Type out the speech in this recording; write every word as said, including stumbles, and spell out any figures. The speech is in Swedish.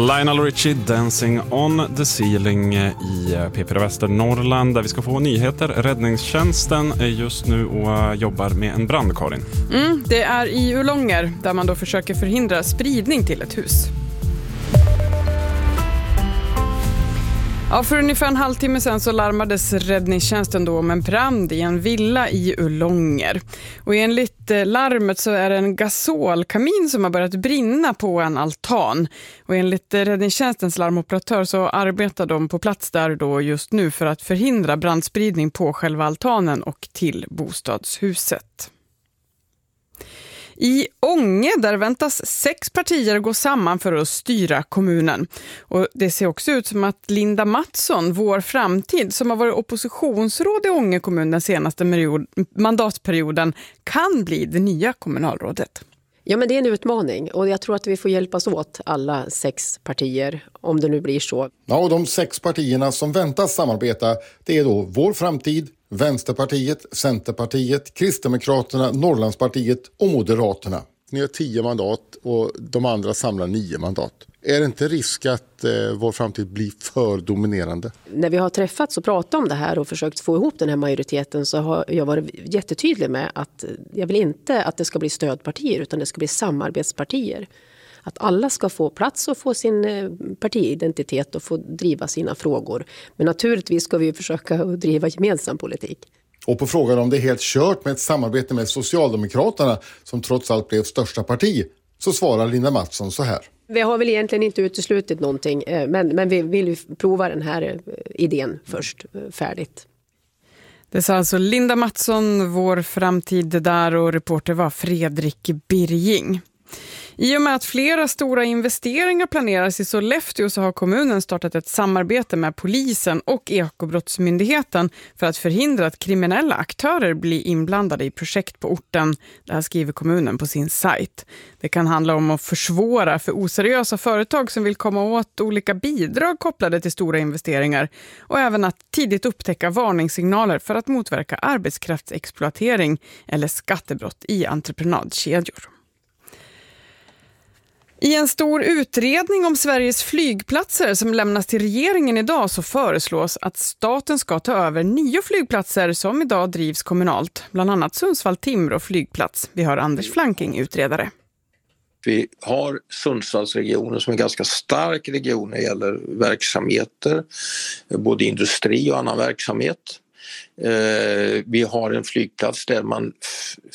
Lionel Richie, Dancing on the Ceiling i P fyra Västernorrland, där vi ska få nyheter. Räddningstjänsten är just nu och jobbar med en brand, Karin. Mm, det är i Ullånger där man då försöker förhindra spridning till ett hus. Ja, för ungefär en halvtimme sedan så larmades räddningstjänsten då om en brand i en villa i Ullånger. Och enligt larmet så är det en gasolkamin som har börjat brinna på en altan. Och enligt räddningstjänstens larmoperatör så arbetar de på plats där då just nu för att förhindra brandspridning på själva altanen och till bostadshuset. I Ånge där väntas sex partier gå samman för att styra kommunen. Och det ser också ut som att Linda Mattsson, Vår framtid, som har varit oppositionsråd i Ånge kommun den senaste mandatperioden, kan bli det nya kommunalrådet. Ja, men det är en utmaning och jag tror att vi får hjälpas åt alla sex partier om det nu blir så. Ja, och de sex partierna som väntas samarbeta, det är då Vår framtid, Vänsterpartiet, Centerpartiet, Kristdemokraterna, Norrlandspartiet och Moderaterna. Ni har tio mandat och de andra samlar nio mandat. Är det inte risk att eh, Vår framtid blir för dominerande? När vi har träffats och pratat om det här och försökt få ihop den här majoriteten så har jag varit jättetydlig med att jag vill inte att det ska bli stödpartier utan det ska bli samarbetspartier. Att alla ska få plats och få sin partiidentitet och få driva sina frågor. Men naturligtvis ska vi försöka driva gemensam politik. Och på frågan om det är helt kört med ett samarbete med Socialdemokraterna, som trots allt blev största parti, så svarar Linda Mattsson så här. Vi har väl egentligen inte uteslutit någonting, men, men vi vill prova den här idén först färdigt. Det sa alltså Linda Mattsson, Vår framtid där, och reporter var Fredrik Birging. I och med att flera stora investeringar planeras i Sollefteå så har kommunen startat ett samarbete med polisen och Ekobrottsmyndigheten för att förhindra att kriminella aktörer blir inblandade i projekt på orten. Det här skriver kommunen på sin sajt. Det kan handla om att försvåra för oseriösa företag som vill komma åt olika bidrag kopplade till stora investeringar och även att tidigt upptäcka varningssignaler för att motverka arbetskraftsexploatering eller skattebrott i entreprenadkedjor. I en stor utredning om Sveriges flygplatser som lämnas till regeringen idag så föreslås att staten ska ta över nio flygplatser som idag drivs kommunalt, bland annat Sundsvall-Timrå flygplats. Vi har Anders Flanking, utredare. Vi har Sundsvallsregionen som är en ganska stark region när det gäller verksamheter, både industri och annan verksamhet. Vi har en flygplats där man